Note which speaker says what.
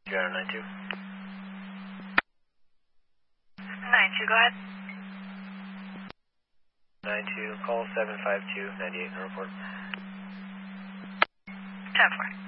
Speaker 1: You're on 92.
Speaker 2: 92, go ahead.
Speaker 1: 92, call 752-98 and report.
Speaker 2: 10-4.